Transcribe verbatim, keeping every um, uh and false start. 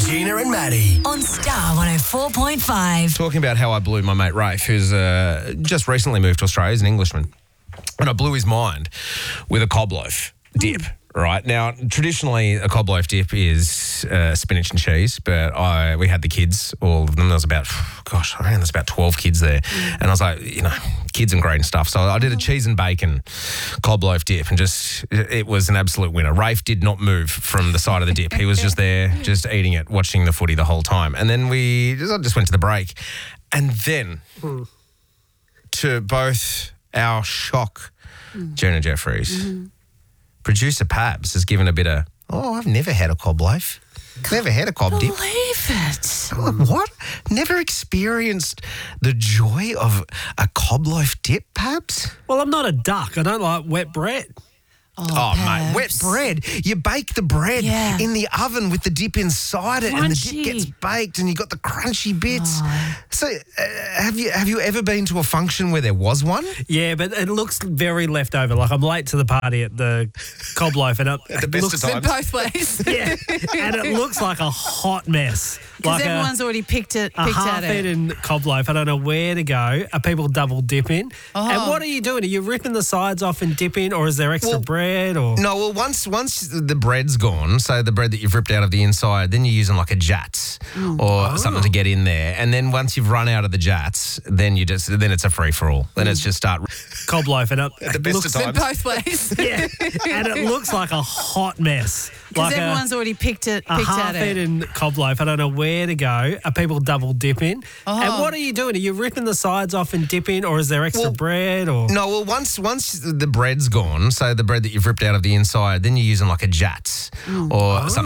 Gina and Maddie. On Star one oh four point five. Talking about how I blew my mate Rafe, who's uh, just recently moved to Australia. He's an Englishman. And I blew his mind with a cob loaf dip. Right. Now, traditionally, a cob loaf dip is uh, spinach and cheese, but I we had the kids, all of them. There was about, gosh, I reckon there's about twelve kids there. And I was like, you know, kids and great and stuff. So I did a cheese and bacon cob loaf dip and just, it was an absolute winner. Rafe did not move from the side of the dip. He was just there, just eating it, watching the footy the whole time. And then we just, I just went to the break. And then, mm. to both our shock, mm. Jenna Jeffries, mm-hmm. Producer Pabs has given a bit of, oh, I've never had a cob loaf. Never had a cob dip. Believe it. I'm like, what? Never experienced the joy of a cob loaf dip, Pabs? Well, I'm not a duck. I don't like wet bread. Oh, Oh, mate, Pabs. wet bread. You bake the bread Yeah. in the oven with the dip inside it, and the Crunchy. dip gets baked, and you got the crunchy bits. Oh. So, uh, have you have you ever been to a function where there was one? Yeah, but it looks very left over. Like I'm late to the party at the cob loaf, and it, At the it best looks of times. Both ways. yeah, and it looks like a hot mess. Because Like a, everyone's already picked it, a picked at it. half-eaten cob loaf. I don't know where to go. Are people double dipping? Oh. And what are you doing? Are you ripping the sides off and dipping, or is there extra Well, bread? Or No, well, once once the bread's gone, so the bread that you've ripped out of the inside, then you're using like a jats or something to get in there. And then once you've run out of the jats, then you just then it's a free for all. Then it's just start cob loaf, and it, the it best looks of times. Both ways. yeah, and it looks like a hot mess. Because Like a, everyone's already picked it, a picked at it. half-eaten cob loaf. I don't know where to go. Are people double dipping? Oh. And what are you doing? Are you ripping the sides off and dipping, or is there extra Well, bread? Or No, well, once once the bread's gone, so the bread that you've ripped out of the inside, then you're using like a jats or something